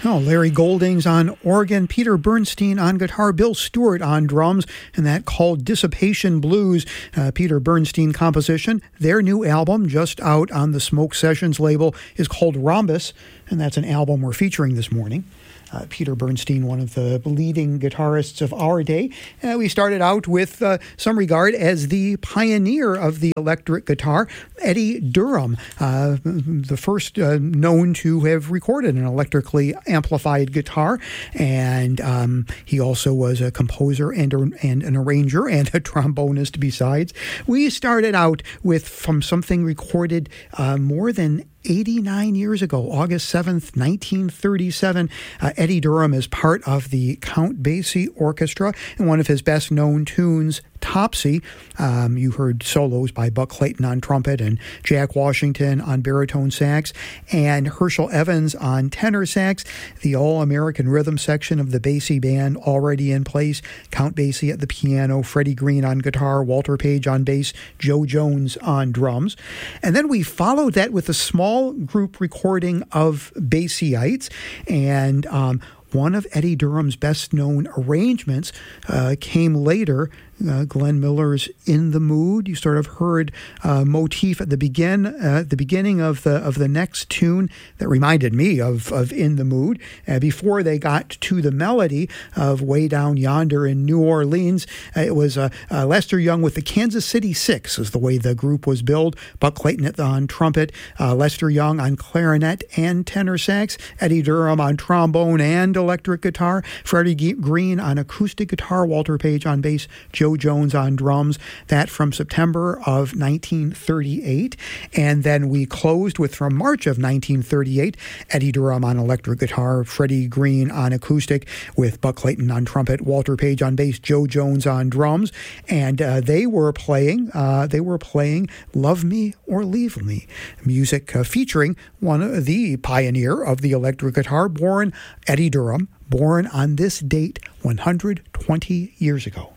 Oh, Larry Goldings on organ, Peter Bernstein on guitar, Bill Stewart on drums, and that called Dissipation Blues, Peter Bernstein composition. Their new album, just out on the Smoke Sessions label, is called Rhombus, and that's an album we're featuring this morning. Peter Bernstein, one of the leading guitarists of our day. We started out with some regard as the pioneer of the electric guitar, Eddie Durham, the first known to have recorded an electrically amplified guitar. And he also was a composer and an arranger and a trombonist besides. We started out from something recorded more than 89 years ago, August 7th, 1937. Eddie Durham is part of the Count Basie Orchestra, and one of his best-known tunes, Topsy. You heard solos by Buck Clayton on trumpet and Jack Washington on baritone sax and Herschel Evans on tenor sax. The all-American rhythm section of the Basie Band already in place. Count Basie at the piano, Freddie Green on guitar, Walter Page on bass, Joe Jones on drums. And then we followed that with a small group recording of Basieites, and one of Eddie Durham's best-known arrangements came later, Glenn Miller's "In the Mood." You sort of heard motif at the beginning of the next tune that reminded me of "In the Mood." Before they got to the melody of "Way Down Yonder in New Orleans," it was Lester Young with the Kansas City Six, is the way the group was billed. Buck Clayton on trumpet, Lester Young on clarinet and tenor sax, Eddie Durham on trombone and electric guitar, Freddie Green on acoustic guitar, Walter Page on bass, Joe Jones on drums. That from September of 1938. And then we closed with, from March of 1938, Eddie Durham on electric guitar, Freddie Green on acoustic, with Buck Clayton on trumpet, Walter Page on bass, Joe Jones on drums. And they were playing "Love Me or Leave Me," music featuring one of the pioneer of the electric guitar, Eddie Durham, born on this date 120 years ago.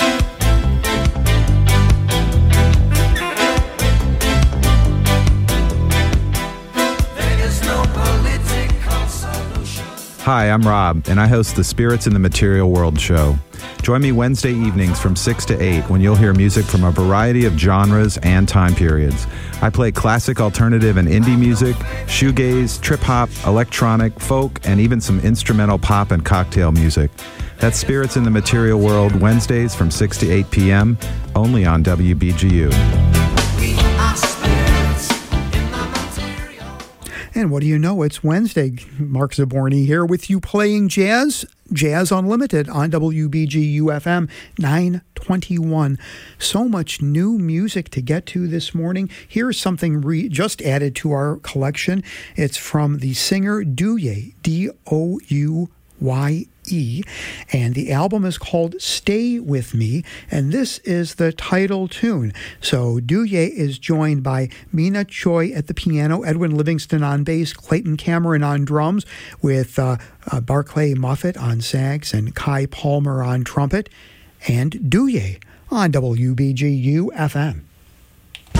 Hi, I'm Rob, and I host the Spirits in the Material World show. Join me Wednesday evenings from 6 to 8 when you'll hear music from a variety of genres and time periods. I play classic, alternative, and indie music, shoegaze, trip-hop, electronic, folk, and even some instrumental pop and cocktail music. That's Spirits in the Material World, Wednesdays from 6 to 8 p.m., only on WBGU. And what do you know? It's Wednesday. Mark Zaborny here with you playing jazz Unlimited on WBGU-FM 921. So much new music to get to this morning. Here's something just added to our collection. It's from the singer Douye, Douye. And the album is called Stay With Me, and this is the title tune. So Douye is joined by Mina Choi at the piano, Edwin Livingston on bass, Clayton Cameron on drums, with Barclay Moffett on sax and Kai Palmer on trumpet, and Douye on WBGU-FM.